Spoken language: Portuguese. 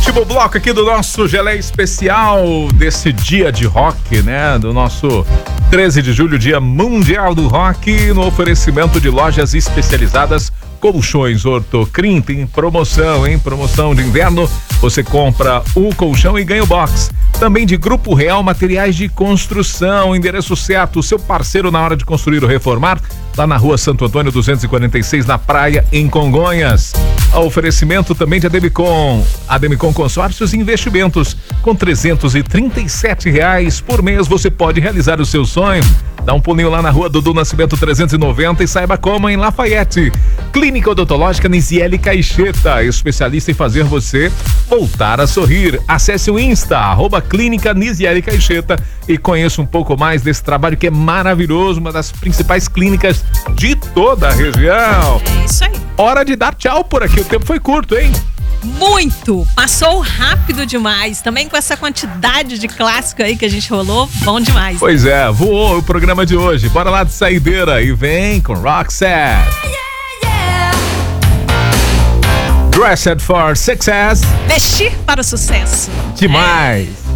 Último bloco aqui do nosso Geleia Especial desse dia de rock, né? Do nosso 13 de julho, Dia Mundial do Rock, no oferecimento de lojas especializadas Colchões Ortocrim. Tem promoção, hein? Promoção de inverno. Você compra o colchão e ganha o box. Também de Grupo Real Materiais de Construção. Endereço certo, seu parceiro na hora de construir ou reformar, lá na Rua Santo Antônio 246, na Praia, em Congonhas. O oferecimento também de Ademicon Consórcios e Investimentos. Com R$337 por mês você pode realizar o seu sonho. Dá um pulinho lá na Rua Dudu Nascimento 390 e saiba como em Lafayette. Clínica Odontológica Nisiele Caixeta, especialista em fazer você voltar a sorrir. Acesse o Insta, @Clínica Nisiele Caixeta, e conheça um pouco mais desse trabalho que é maravilhoso, uma das principais clínicas de toda a região. É isso aí. Hora de dar tchau por aqui, o tempo foi curto, hein? Muito! Passou rápido demais. Também com essa quantidade de clássico aí que a gente rolou, bom demais. Pois é, voou o programa de hoje. Bora lá de saideira e vem com Roxette. Dressed for Success. Vestir para o sucesso. Demais.